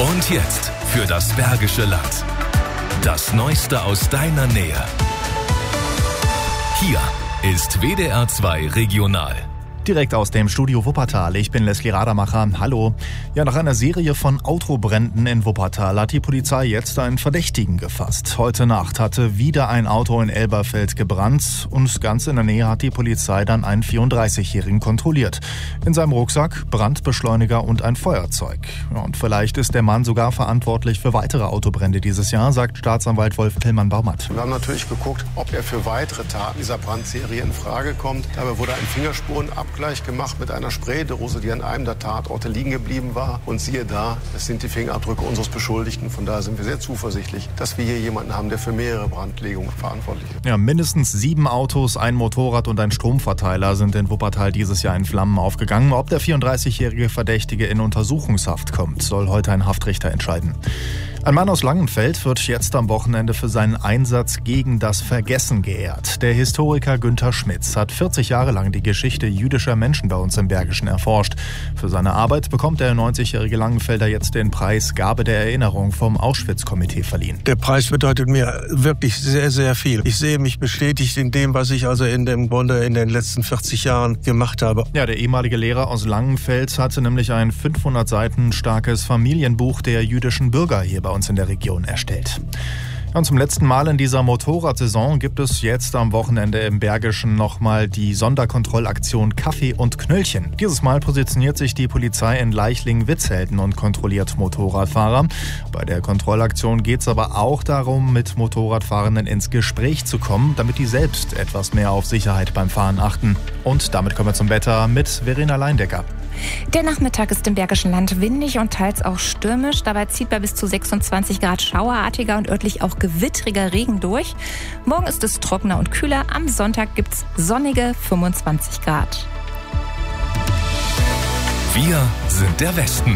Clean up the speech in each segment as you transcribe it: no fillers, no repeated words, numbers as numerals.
Und jetzt für das Bergische Land. Das Neueste aus deiner Nähe. Hier ist WDR 2 Regional. Direkt aus dem Studio Wuppertal. Ich bin Leslie Radermacher. Hallo. Ja, nach einer Serie von Autobränden in Wuppertal hat die Polizei jetzt einen Verdächtigen gefasst. Heute Nacht hatte wieder ein Auto in Elberfeld gebrannt und ganz in der Nähe hat die Polizei dann einen 34-Jährigen kontrolliert. In seinem Rucksack Brandbeschleuniger und ein Feuerzeug. Ja, und vielleicht ist der Mann sogar verantwortlich für weitere Autobrände dieses Jahr, sagt Staatsanwalt Wolf Tillmann-Baumert. Wir haben natürlich geguckt, ob er für weitere Taten dieser Brandserie in Frage kommt. Dabei wurde ein Fingerspurenabgleich gemacht mit einer Spraydose, die an einem der Tatorte liegen geblieben war. Und siehe da, es sind die Fingerabdrücke unseres Beschuldigten. Von daher sind wir sehr zuversichtlich, dass wir hier jemanden haben, der für mehrere Brandlegungen verantwortlich ist. Ja, mindestens 7 Autos, ein Motorrad und ein Stromverteiler sind in Wuppertal dieses Jahr in Flammen aufgegangen. Ob der 34-jährige Verdächtige in Untersuchungshaft kommt, soll heute ein Haftrichter entscheiden. Ein Mann aus Langenfeld wird jetzt am Wochenende für seinen Einsatz gegen das Vergessen geehrt. Der Historiker Günther Schmitz hat 40 Jahre lang die Geschichte jüdischer Menschen bei uns im Bergischen erforscht. Für seine Arbeit bekommt der 90-jährige Langenfelder jetzt den Preis Gabe der Erinnerung vom Auschwitz-Komitee verliehen. Der Preis bedeutet mir wirklich sehr, sehr viel. Ich sehe mich bestätigt in dem, was ich also in dem Grunde in den letzten 40 Jahren gemacht habe. Ja, der ehemalige Lehrer aus Langenfeld hatte nämlich ein 500 Seiten starkes Familienbuch der jüdischen Bürger hier bei uns in der Region erstellt. Und zum letzten Mal in dieser Motorradsaison gibt es jetzt am Wochenende im Bergischen nochmal die Sonderkontrollaktion Kaffee und Knöllchen. Dieses Mal positioniert sich die Polizei in Leichling-Witzhelden und kontrolliert Motorradfahrer. Bei der Kontrollaktion geht es aber auch darum, mit Motorradfahrenden ins Gespräch zu kommen, damit die selbst etwas mehr auf Sicherheit beim Fahren achten. Und damit kommen wir zum Wetter mit Verena Leindecker. Der Nachmittag ist im Bergischen Land windig und teils auch stürmisch. Dabei zieht bei bis zu 26 Grad schauerartiger und örtlich auch gewittriger Regen durch. Morgen ist es trockener und kühler. Am Sonntag gibt's sonnige 25 Grad. Wir sind der Westen.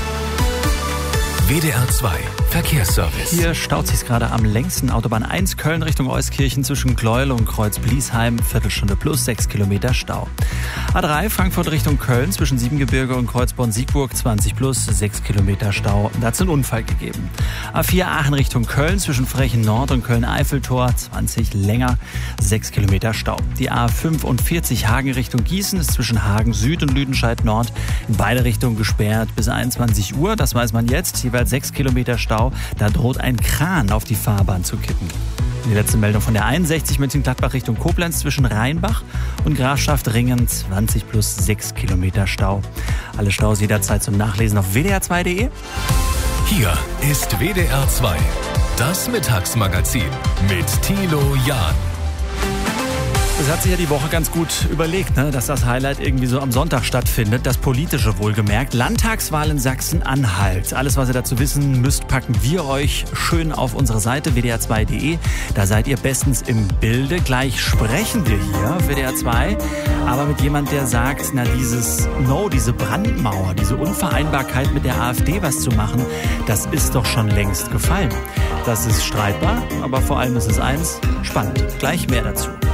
WDR 2 Verkehrsservice. Hier staut sich gerade am längsten. Autobahn 1 Köln Richtung Euskirchen zwischen Gleuel und Kreuz-Bliesheim. Viertelstunde plus 6 Kilometer Stau. A3 Frankfurt Richtung Köln zwischen Siebengebirge und Kreuzborn-Siegburg 20 plus 6 Kilometer Stau. Da hat es einen Unfall gegeben. A4 Aachen Richtung Köln zwischen Frechen Nord und Köln-Eiffeltor 20 länger 6 Kilometer Stau. Die A45 Hagen Richtung Gießen ist zwischen Hagen Süd und Lüdenscheid Nord in beide Richtungen gesperrt bis 21 Uhr. Das weiß man jetzt. Jeweils 6 Kilometer Stau. Da droht ein Kran auf die Fahrbahn zu kippen. Die letzte Meldung von der 61 Mönchengladbach Richtung Koblenz zwischen Rheinbach und Grafschaft Ringen 20 plus 6 Kilometer Stau. Alle Staus jederzeit zum Nachlesen auf wdr2.de. Hier ist WDR 2, das Mittagsmagazin mit Thilo Jahn. Das hat sich ja die Woche ganz gut überlegt, dass das Highlight irgendwie so am Sonntag stattfindet. Das Politische wohlgemerkt. Landtagswahl in Sachsen-Anhalt. Alles, was ihr dazu wissen müsst, packen wir euch schön auf unsere Seite wdr2.de. Da seid ihr bestens im Bilde. Gleich sprechen wir hier, WDR 2, aber mit jemand, der sagt, diese Brandmauer, diese Unvereinbarkeit mit der AfD was zu machen, das ist doch schon längst gefallen. Das ist streitbar, aber vor allem ist es eins, spannend. Gleich mehr dazu.